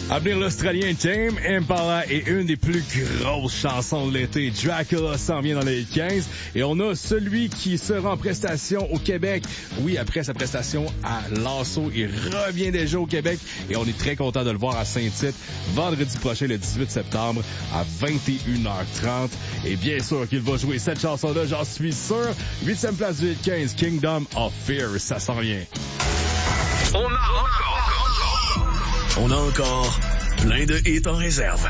À venir, l'Australien Tame Impala et une des plus grosses chansons de l'été. Dracula s'en vient dans les 15. Et on a celui qui sera en prestation au Québec. Oui, après sa prestation à Lasso, il revient déjà au Québec. Et on est très content de le voir à Saint-Tite vendredi prochain, le 18 septembre, à 21h30. Et bien sûr qu'il va jouer cette chanson-là, j'en suis sûr. 8e place du 15, Kingdom of Fear, ça s'en vient. On a encore plein de hits en réserve.